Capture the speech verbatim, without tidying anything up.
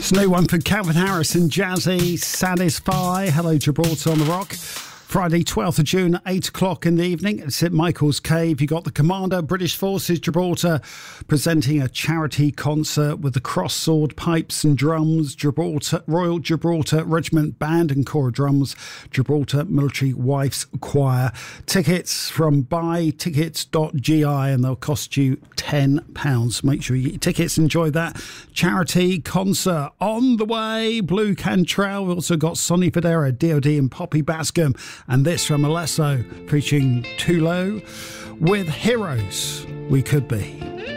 It's a new one for Calvin Harris and Jazzy, Satisfy. Hello, Gibraltar on the Rock. Friday, twelfth of June, eight o'clock in the evening at Saint Michael's Cave. You got the Commander, British Forces Gibraltar, presenting a charity concert with the Cross Sword Pipes and Drums, Gibraltar Royal Gibraltar Regiment Band and Corps of Drums, Gibraltar Military Wifes Choir. Tickets from buy tickets dot g i and they'll cost you ten pounds. Make sure you get your tickets. Enjoy that charity concert. On the way, Blue Cantrell. We've also got Sonny Fodera, D O D and Poppy Bascom. And this from Alesso featuring Tulo with Heroes We Could Be.